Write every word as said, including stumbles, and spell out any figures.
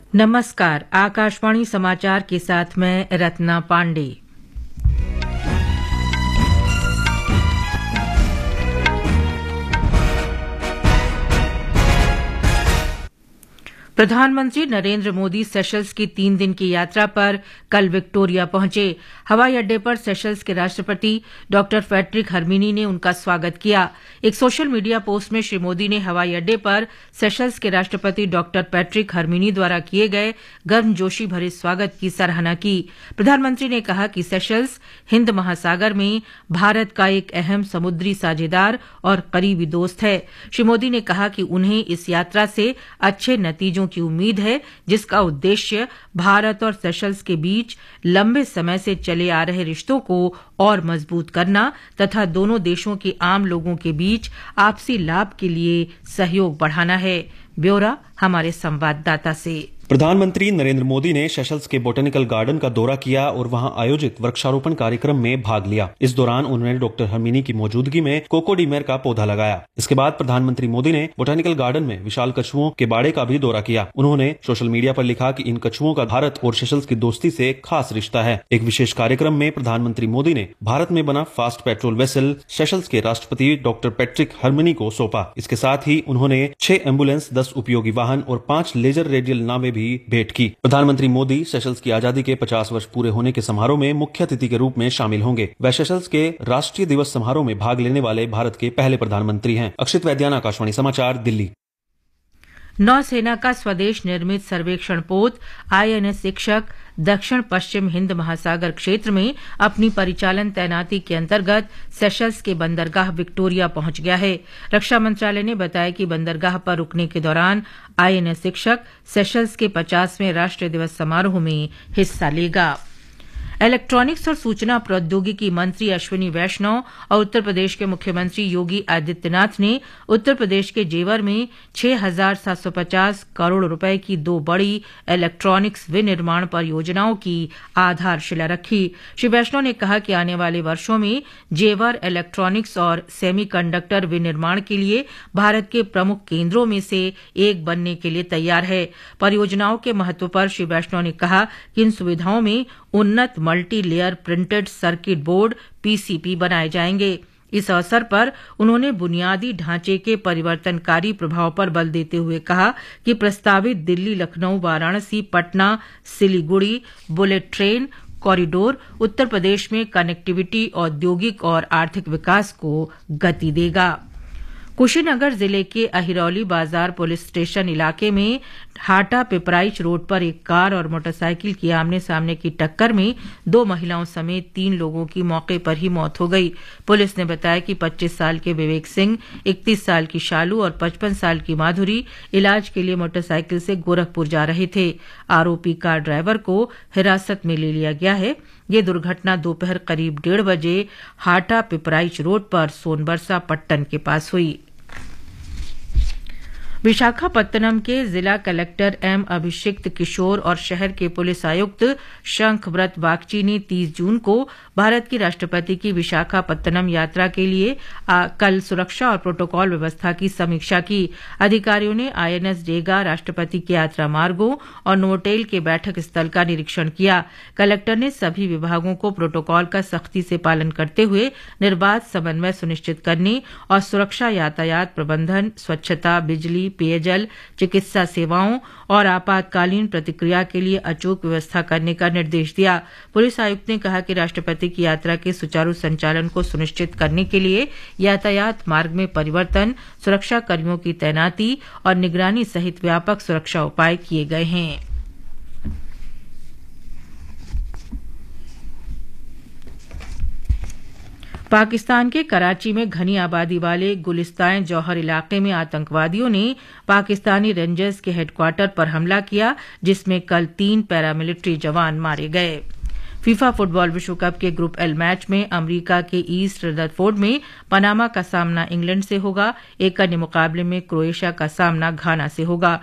नमस्कार, आकाशवाणी समाचार के साथ मैं रत्ना पांडे। प्रधानमंत्री नरेंद्र मोदी सेशल्स की तीन दिन की यात्रा पर कल विक्टोरिया पहुंचे। हवाई अड्डे पर सेशल्स के राष्ट्रपति डॉ पैट्रिक हरमिनी ने उनका स्वागत किया। एक सोशल मीडिया पोस्ट में श्री मोदी ने हवाई अड्डे पर सेशल्स के राष्ट्रपति डॉ पैट्रिक हरमिनी द्वारा किए गए गर्मजोशी भरे स्वागत की सराहना की। प्रधानमंत्री ने कहा कि सेशल्स हिंद महासागर में भारत का एक अहम समुद्री साझेदार और करीबी दोस्त है। श्री मोदी ने कहा कि उन्हें इस यात्रा से अच्छे नतीजों की उम्मीद है, जिसका उद्देश्य भारत और सेशल्स के बीच लंबे समय से चले आ रहे रिश्तों को और मजबूत करना तथा दोनों देशों के आम लोगों के बीच आपसी लाभ के लिए सहयोग बढ़ाना है। ब्यौरा हमारे संवाददाता से। प्रधानमंत्री नरेंद्र मोदी ने सेशल्स के बोटेनिकल गार्डन का दौरा किया और वहां आयोजित वृक्षारोपण कार्यक्रम में भाग लिया। इस दौरान उन्होंने डॉ हरमिनी की मौजूदगी में कोकोडीमेर का पौधा लगाया। इसके बाद प्रधानमंत्री मोदी ने बोटेनिकल गार्डन में विशाल कछुओं के बाड़े का भी दौरा किया। उन्होंने सोशल मीडिया पर लिखा कि इन कछुओं का भारत और सेशल्स की दोस्ती से खास रिश्ता है। एक विशेष कार्यक्रम में प्रधानमंत्री मोदी ने भारत में बना फास्ट पेट्रोल वेसल सेशल्स के राष्ट्रपति डॉ पैट्रिक हरमिनी को सौंपा। इसके साथ ही उन्होंने छह एम्बुलेंस, दस उपयोगी वाहन और पांच लेजर रेडियल नावें भी भेंट की। प्रधानमंत्री मोदी सेशल्स की आजादी के पचास वर्ष पूरे होने के समारोह में मुख्य अतिथि के रूप में शामिल होंगे। वे सेशल्स के राष्ट्रीय दिवस समारोह में भाग लेने वाले भारत के पहले प्रधानमंत्री हैं। अक्षित वैद्यान, आकाशवाणी समाचार, दिल्ली। नौसेना का स्वदेश निर्मित सर्वेक्षण पोत आईएनएस शिक्षक दक्षिण पश्चिम हिंद महासागर क्षेत्र में अपनी परिचालन तैनाती के अंतर्गत सेशल्स के बंदरगाह विक्टोरिया पहुंच गया है। रक्षा मंत्रालय ने बताया कि बंदरगाह पर रुकने के दौरान आईएनएस शिक्षक सेशल्स के पचासवें राष्ट्रीय दिवस समारोह में हिस्सा लेगा। इलेक्ट्रॉनिक्स और सूचना प्रौद्योगिकी मंत्री अश्विनी वैष्णव और उत्तर प्रदेश के मुख्यमंत्री योगी आदित्यनाथ ने उत्तर प्रदेश के जेवर में छह हजार सात सौ पचास करोड़ रुपए की दो बड़ी इलेक्ट्रॉनिक्स विनिर्माण परियोजनाओं की आधारशिला रखी। श्री वैष्णव ने कहा कि आने वाले वर्षों में जेवर इलेक्ट्रॉनिक्स और सेमीकंडक्टर विनिर्माण के लिए भारत के प्रमुख केंद्रों में से एक बनने के लिए तैयार है। परियोजनाओं के महत्व पर श्री वैष्णव ने कहा कि इन सुविधाओं में उन्नत multi layer printed circuit board PCB बनाए जाएंगे। इस अवसर पर उन्होंने बुनियादी ढांचे के परिवर्तनकारी प्रभाव पर बल देते हुए कहा कि प्रस्तावित Delhi, Lucknow, Varanasi, Patna, Siliguri bullet train corridor Uttar Pradesh में कनेक्टिविटी, औद्योगिक और आर्थिक विकास को गति देगा। कुशीनगर जिले के अहिरौली बाजार पुलिस स्टेशन इलाके में हाटा पिपराइच रोड पर एक कार और मोटरसाइकिल की आमने सामने की टक्कर में दो महिलाओं समेत तीन लोगों की मौके पर ही मौत हो गई। पुलिस ने बताया कि पच्चीस साल के विवेक सिंह, इकतीस साल की शालू और पचपन साल की माधुरी इलाज के लिए मोटरसाइकिल से गोरखपुर जा रहे थे। आरोपी कार ड्राइवर को हिरासत में ले लिया गया है। ये दुर्घटना दोपहर करीब डेढ़ बजे हाटा पिपराइच रोड पर सोनबरसा पट्टन के पास हुई। विशाखापत्तनम के जिला कलेक्टर एम अभिषिक्त किशोर और शहर के पुलिस आयुक्त शंखव्रत बागची ने तीस जून को भारत की राष्ट्रपति की विशाखापत्तनम यात्रा के लिए आ, कल सुरक्षा और प्रोटोकॉल व्यवस्था की समीक्षा की। अधिकारियों ने आईएनएस डेगा, राष्ट्रपति के यात्रा मार्गों और नोवोटेल के बैठक स्थल का निरीक्षण किया। कलेक्टर ने सभी विभागों को प्रोटोकॉल का सख्ती से पालन करते हुए निर्बाध समन्वय सुनिश्चित करने और सुरक्षा, यातायात प्रबंधन, स्वच्छता, बिजली, पेयजल, चिकित्सा सेवाओं और आपातकालीन प्रतिक्रिया के लिए अचूक व्यवस्था करने का निर्देश दिया। पुलिस आयुक्त ने कहा कि राष्ट्रपति की यात्रा के सुचारू संचालन को सुनिश्चित करने के लिए यातायात मार्ग में परिवर्तन, सुरक्षा कर्मियों की तैनाती और निगरानी सहित व्यापक सुरक्षा उपाय किए गए हैं। पाकिस्तान के कराची में घनी आबादी वाले गुलिस्तान जौहर इलाके में आतंकवादियों ने पाकिस्तानी रेंजर्स के हेडक्वार्टर पर हमला किया, जिसमें कल तीन पैरामिलिट्री जवान मारे गए। फीफा फुटबॉल विश्व कप के ग्रुप एल मैच में अमेरिका के ईस्ट रदरफोर्ड में पनामा का सामना इंग्लैंड से होगा। एक अन्य मुकाबले में क्रोएशिया का सामना घाना से होगा।